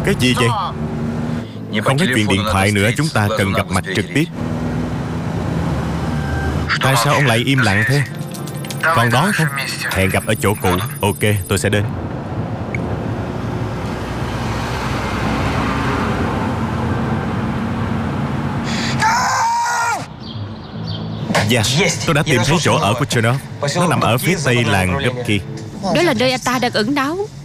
Cái gì vậy? Không nói chuyện điện thoại nữa, chúng ta cần gặp mặt trực tiếp. Tại sao ông lại im lặng thế? Còn đói không? Hẹn gặp ở chỗ cũ. Ok, tôi sẽ đến. Dạ, tôi đã tìm thấy chỗ ở của Chernoff. Nó nằm ở phía tây làng Dubki. Đó là nơi anh ta đang ẩn náu.